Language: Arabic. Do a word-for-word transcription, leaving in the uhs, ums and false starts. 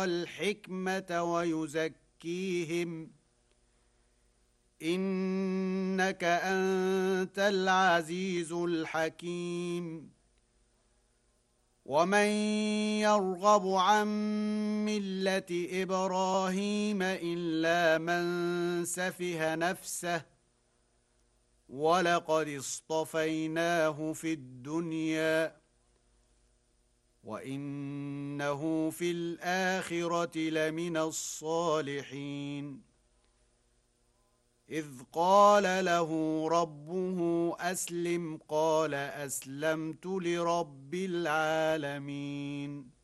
الحكمة ويزكيهم إنك أنت العزيز الحكيم. ومن يرغب عن ملة إبراهيم إلا من سفه نفسه ولقد اصطفيناه في الدنيا وإنه في الآخرة لمن الصالحين. إذ قال له ربه أسلم قال أسلمت لرب العالمين.